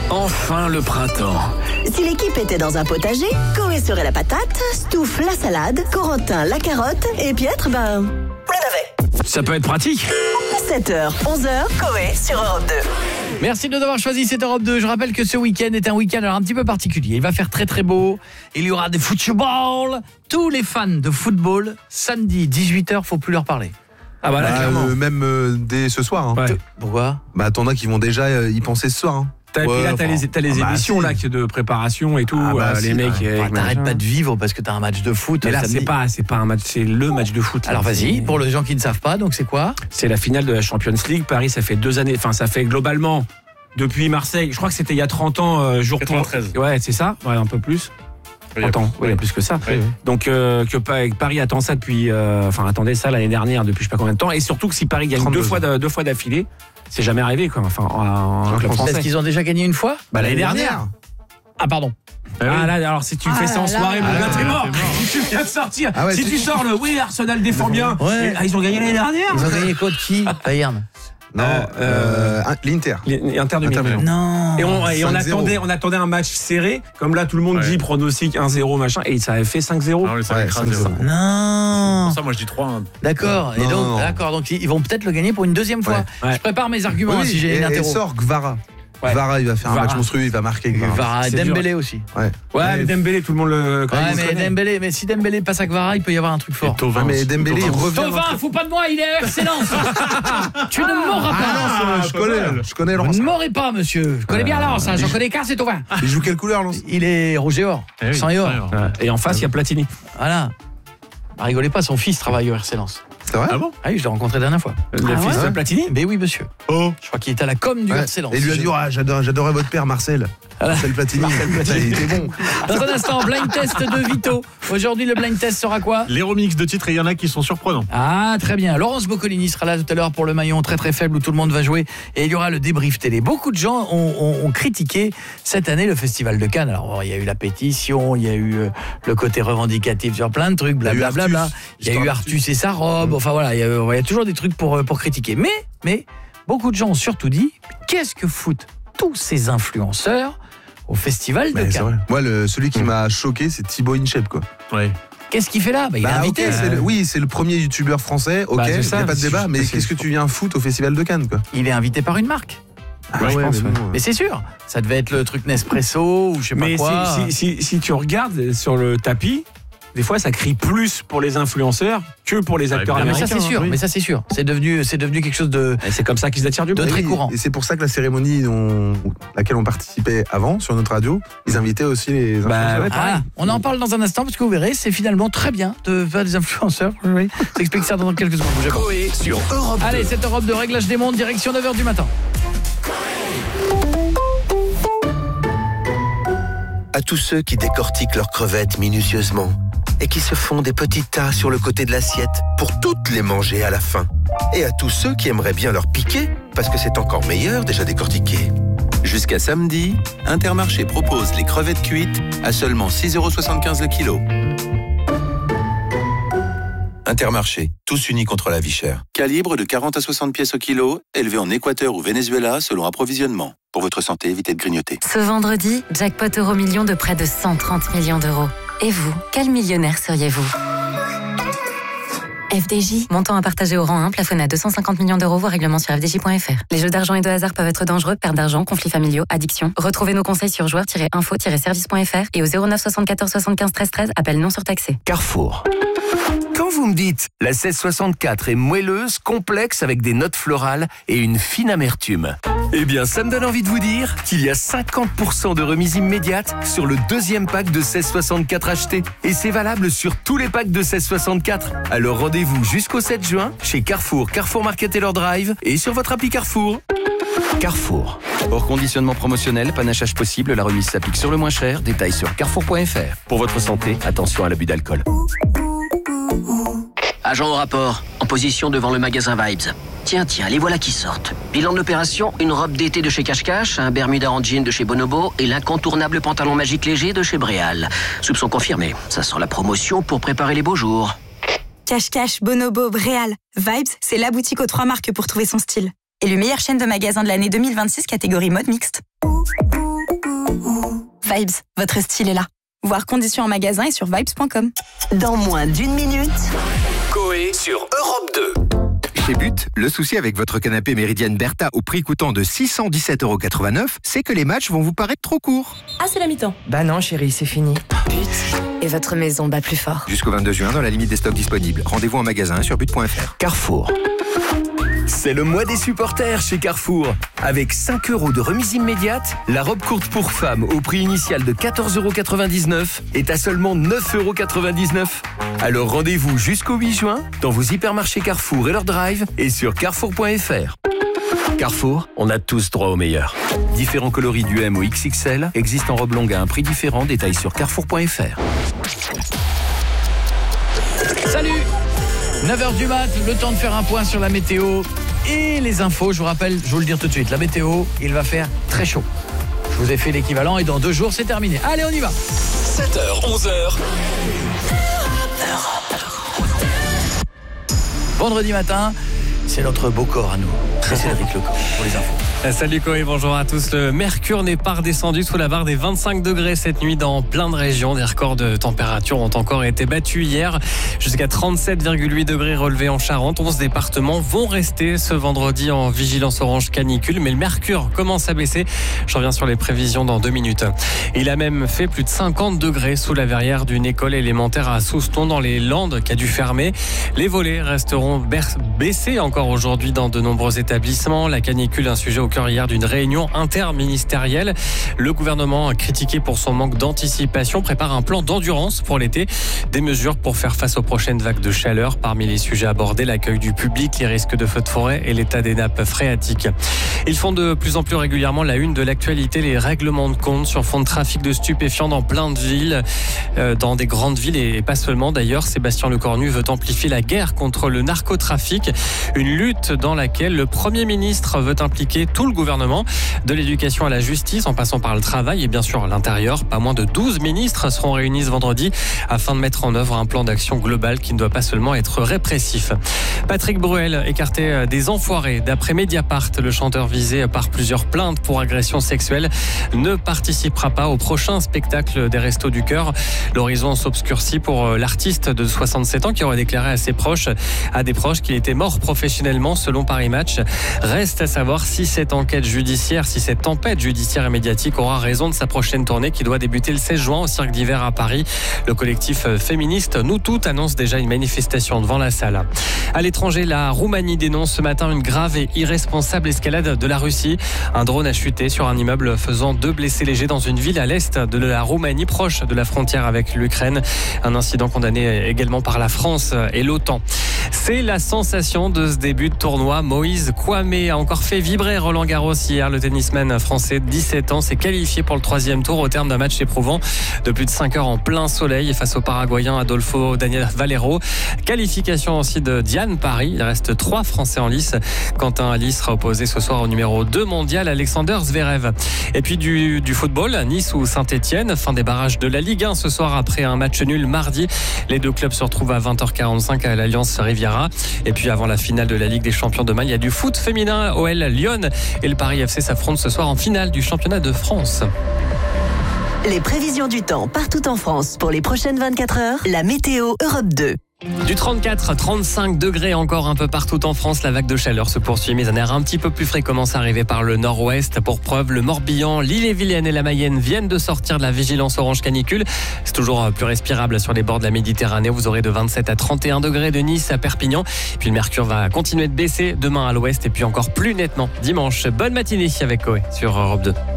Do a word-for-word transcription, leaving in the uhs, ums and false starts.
Enfin le printemps. Si l'équipe était dans un potager, Coé serait la patate, Stouff la salade, Corentin la carotte et Pietre, ben, le navet. Ça peut être pratique. sept heures, onze heures, Coé sur Europe deux. Merci de nous avoir choisi cette Europe deux. Je rappelle que ce week-end est un week-end alors un petit peu particulier. Il va faire très très beau. Il y aura des football. Tous les fans de football, samedi dix-huit heures, faut plus leur parler. Ah bah là, bah, clairement. euh, même euh, dès ce soir. Hein. Ouais. Pourquoi ? Bah t'en as qui vont déjà euh, y penser ce soir. Hein. T'as, Ouais, puis là, t'as enfin, les, t'as les ah bah, émissions si. là, qui- de préparation et tout. Ah bah, euh, si, les mecs. ouais. avec Enfin, T'arrêtes machin. pas de vivre parce que t'as un match de foot. Mais là, samedi. c'est pas, c'est pas un match, c'est le match de foot. Alors là. vas-y, C'est- pour les gens qui ne savent pas, donc c'est quoi ? C'est la finale de la Champions League. Paris, ça fait deux années. Enfin, ça fait globalement depuis Marseille. Je crois que c'était il y a trente ans, euh, jour pour. quatre-vingt-treize. Ouais, c'est ça. Ouais, un peu plus. trente ans. Ouais, il y a plus que ça. Oui. Donc euh, que Pa- Paris attend ça depuis. euh, Enfin, attendait ça l'année dernière depuis je sais pas combien de temps. Et surtout que si Paris gagne trente-deux deux fois, de- deux fois d'affilée, c'est jamais arrivé quoi. Enfin, en, en club Est-ce français. qu'ils ont déjà gagné une fois ? Bah, l'année dernière. Ah pardon. Ah là, alors si tu fais ça en soirée, mon Ah, gars, là, t'es mort. t'es mort. Si tu viens de sortir, Ah ouais, si tu- tu sors le oui, Arsenal défend bien. Ouais. Ah, ils ont gagné l'année dernière. Ils ont gagné contre qui ? Bayern. Non, euh, un- l'Inter. Les- Inter de Inter Milan. Milan. Non. Et on, et on cinq zéro. attendait, on attendait un match serré, comme là tout le monde Ouais. dit pronostic un zéro machin, et ça avait fait cinq zéro. Non, mais ça Ouais, m'écrase, cinq zéro. c'est Non. pour ça, moi je dis trois. hein. D'accord. Et Non, donc, non, non. d'accord. Donc ils vont peut-être le gagner pour une deuxième fois. Ouais. Je prépare mes arguments Oui, si j'ai et, une et interro. sort Gvara. Ouais. Gvara, il va faire un Gvara. match monstrueux, il va marquer Gvara. Gvara, C'est Dembélé aussi. Ouais. Ouais, mais Dembélé, tout le monde le. quand Ouais, même, on se mais connaît. Dembélé, mais si Dembélé passe à Gvara, il peut y avoir un truc Et fort. Thauvin Ouais, mais aussi. Dembélé, il Thauvin. revient. Thauvin, fous pas de moi, il est excellence. Tu ne m'auras pas. Ah, je pas connais, mal. je connais Vous Lens. ne m'aurez pas, monsieur. Je connais bien Lens, hein, j'en connais qu'un, c'est Thauvin. Il joue quelle couleur, Lens? Il est rouge et or, Eh oui, sang et or. sang Ouais. Et en face, il y a Platini. Voilà. Ah, rigolez pas, son fils travaille au R C Lens. C'est vrai? Ah bon? Ah oui, je l'ai rencontré la dernière fois. Le Ah fils ouais de Platini. Ben oui, monsieur. Oh. Je crois qu'il était à la com du Ouais. R C Lens. Et il lui a dit, ah, j'adore- j'adorais votre père, Marcel. Marcel Platini. Ça, il était bon. Dans un instant, blind test de Vito. Aujourd'hui, le blind test sera quoi? Les remix de titres, et il y en a qui sont surprenants. Ah, très bien. Laurence Boccolini sera là tout à l'heure pour le maillon très très faible où tout le monde va jouer. Et il y aura le débrief télé. Beaucoup de gens ont, ont- ont critiqué cette année le Festival de Cannes. Alors, bon, il y a eu la pétition, il y a eu euh, le côté revendicatif sur plein de trucs, Il y a eu blablabla. Artus, Il y a eu l'histoire Artus et sa robe. Enfin voilà, il y a, il y a toujours des trucs pour, euh, pour critiquer. Mais, mais, beaucoup de gens ont surtout dit, qu'est-ce que foutent tous ces influenceurs au Festival de Ouais, c'est Cannes? vrai. Moi, le, celui qui m'a choqué, c'est Thibaut Inchep, quoi. Ouais. Qu'est-ce qu'il fait là? Bah, il est Bah, invité. ok, c'est le- oui, c'est le premier youtubeur français, ok, Bah, c'est il ça, n'y a pas de c'est- débat, mais c'est- qu'est-ce que tu viens foutre au Festival de Cannes, quoi? Il est invité par une marque. Ah Ouais, je pense, mais ouais. non, Mais c'est sûr, ça devait être le truc Nespresso ou je sais pas Mais quoi. si, si, si, si tu regardes sur le tapis, des fois ça crie plus pour les influenceurs que pour les Ah, acteurs Ah, mais américains. ça c'est sûr, hein. mais ça c'est sûr. C'est devenu, c'est devenu quelque chose de. Et c'est comme ça qu'ils attirent du De monde. très Oui, courant. Et c'est pour ça que la cérémonie dont, laquelle on participait avant sur notre radio, ils invitaient aussi les Bah, influenceurs. ouais, Ah, on en parle dans un instant parce que vous verrez, c'est finalement très bien de faire des influenceurs. Oui. Ça explique ça dans quelques secondes. Bougez pas. Coé sur Europe Allez, deux. cette Europe de réglage des mondes, direction neuf heures du matin. À tous ceux qui décortiquent leurs crevettes minutieusement et qui se font des petits tas sur le côté de l'assiette pour toutes les manger à la fin. Et à tous ceux qui aimeraient bien leur piquer parce que c'est encore meilleur déjà décortiqué. Jusqu'à samedi, Intermarché propose les crevettes cuites à seulement six euros soixante-quinze le kilo. Intermarché, tous unis contre la vie chère. Calibre de quarante à soixante pièces au kilo, élevé en Équateur ou Venezuela selon approvisionnement. Pour votre santé, évitez de grignoter. Ce vendredi, jackpot euro million de près de cent trente millions d'euros. Et vous, quel millionnaire seriez-vous? F D J, montant à partager au rang un, plafonné à deux cent cinquante millions d'euros, voire règlement sur f d j point f r. Les jeux d'argent et de hasard peuvent être dangereux, perte d'argent, conflits familiaux, addiction. Retrouvez nos conseils sur joueurs tiret info tiret service point f r et au zéro neuf soixante-quatorze soixante-quinze treize treize, appel non surtaxé. Carrefour. Quand vous me dites la seize soixante-quatre est moelleuse, complexe avec des notes florales et une fine amertume, eh bien ça me donne envie de vous dire qu'il y a cinquante pour cent de remise immédiate sur le deuxième pack de seize soixante-quatre acheté. Et c'est valable sur tous les packs de seize soixante-quatre. Alors rendez-vous jusqu'au sept juin chez Carrefour, Carrefour Market et leur drive et sur votre appli Carrefour. Carrefour. Hors conditionnement promotionnel, panachage possible, la remise s'applique sur le moins cher. Détails sur carrefour point f r. Pour votre santé, attention à l'abus d'alcool. Agent au rapport, en position devant le magasin Vibes. Tiens, tiens, les voilà qui sortent. Bilan de l'opération, une robe d'été de chez Cache Cache, un Bermuda en jean de chez Bonobo et l'incontournable pantalon magique léger de chez Bréal. Soupçon confirmé, ça sent la promotion pour préparer les beaux jours. Cache Cache, Bonobo, Bréal. Vibes, c'est la boutique aux trois marques pour trouver son style. Et le meilleur chaîne de magasins de l'année deux mille vingt-six, catégorie mode mixte. Vibes, votre style est là. Voir conditions en magasin et sur vibes point com. Dans moins d'une minute, Coé sur Europe deux. Chez But, le souci avec votre canapé Méridienne Bertha au prix coûtant de six cent dix-sept euros quatre-vingt-neuf, c'est que les matchs vont vous paraître trop courts. Ah, c'est la mi-temps. Bah non, chérie, c'est fini. But, et votre maison bat plus fort. Jusqu'au vingt-deux juin, dans la limite des stocks disponibles. Rendez-vous en magasin sur but point f r. Carrefour. C'est le mois des supporters chez Carrefour. Avec cinq euros de remise immédiate, la robe courte pour femmes au prix initial de quatorze euros quatre-vingt-dix-neuf est à seulement neuf euros quatre-vingt-dix-neuf. Alors rendez-vous jusqu'au huit juin dans vos hypermarchés Carrefour et leur drive et sur carrefour point f r. Carrefour, on a tous droit au meilleur. Différents coloris du M au X X L existent en robe longue à un prix différent. Détails sur carrefour point f r. Salut, neuf heures du mat, le temps de faire un point sur la météo et les infos. Je vous rappelle, je vous le dire tout de suite, la météo, il va faire très chaud. Je vous ai fait l'équivalent et dans deux jours, c'est terminé. Allez, on y va. sept heures, onze heures. Vendredi matin, c'est notre beau corps à nous. C'est Cédric Lecor pour les infos. Salut Coé, bonjour à tous. Le mercure n'est pas redescendu sous la barre des vingt-cinq degrés cette nuit dans plein de régions. Des records de température ont encore été battus hier. Jusqu'à trente-sept virgule huit degrés relevés en Charente. onze départements vont rester ce vendredi en vigilance orange canicule. Mais le mercure commence à baisser. Je reviens sur les prévisions dans deux minutes. Il a même fait plus de cinquante degrés sous la verrière d'une école élémentaire à Souston dans les Landes qui a dû fermer. Les volets resteront baissés encore aujourd'hui dans de nombreux établissements. La canicule, un sujet au cœur hier d'une réunion interministérielle. Le gouvernement, critiqué pour son manque d'anticipation, prépare un plan d'endurance pour l'été. Des mesures pour faire face aux prochaines vagues de chaleur. Parmi les sujets abordés, l'accueil du public, les risques de feux de forêt et l'état des nappes phréatiques. Ils font de plus en plus régulièrement la une de l'actualité, les règlements de compte sur fond de trafic de stupéfiants dans plein de villes, euh, dans des grandes villes et pas seulement d'ailleurs. Sébastien Lecornu veut amplifier la guerre contre le narcotrafic, une lutte dans laquelle le Premier ministre veut impliquer tout le gouvernement, de l'éducation à la justice en passant par le travail et bien sûr l'intérieur. Pas moins de douze ministres seront réunis ce vendredi afin de mettre en œuvre un plan d'action global qui ne doit pas seulement être répressif. Patrick Bruel, écarté des enfoirés. D'après Mediapart, le chanteur visé par plusieurs plaintes pour agression sexuelle ne participera pas au prochain spectacle des Restos du Cœur. L'horizon s'obscurcit pour l'artiste de soixante-sept ans qui aurait déclaré à ses proches, à des proches qu'il était mort professionnellement selon Paris Match. Reste à savoir si cette enquête judiciaire, si cette tempête judiciaire et médiatique aura raison de sa prochaine tournée qui doit débuter le seize juin au Cirque d'Hiver à Paris. Le collectif féministe Nous Toutes annonce déjà une manifestation devant la salle. À l'étranger, la Roumanie dénonce ce matin une grave et irresponsable escalade de la Russie. Un drone a chuté sur un immeuble faisant deux blessés légers dans une ville à l'est de la Roumanie, proche de la frontière avec l'Ukraine. Un incident condamné également par la France et l'OTAN. C'est la sensation de ce début de tournoi. Moïse Kouame a encore fait vibrer Roland Garros hier. Le tennisman français de dix-sept ans s'est qualifié pour le troisième tour au terme d'un match éprouvant de plus de cinq heures en plein soleil face au Paraguayen Adolfo Daniel Valero. Qualification aussi de Diane Paris. Il reste trois Français en lice. Quentin Ali sera opposé ce soir au numéro deux mondial Alexander Zverev. Et puis du, du football, Nice ou Saint-Etienne. Fin des barrages de la Ligue un ce soir après un match nul mardi. Les deux clubs se retrouvent à vingt heures quarante-cinq à l'Alliance Riviera. Et puis avant la finale de la Ligue des Champions demain, il y a du foot féminin. O L Lyon et le Paris F C s'affrontent ce soir en finale du championnat de France. Les prévisions du temps partout en France pour les prochaines vingt-quatre heures. La météo Europe deux. Du trente-quatre à trente-cinq degrés encore un peu partout en France. La vague de chaleur se poursuit, mais un air un petit peu plus frais commence à arriver par le nord-ouest. Pour preuve, le Morbihan, l'Ille-et-Vilaine et la Mayenne viennent de sortir de la vigilance orange canicule. C'est toujours plus respirable sur les bords de la Méditerranée. Vous aurez de vingt-sept à trente et un degrés de Nice à Perpignan. Puis le mercure va continuer de baisser demain à l'ouest et puis encore plus nettement dimanche. Bonne matinée avec Coé sur Europe deux.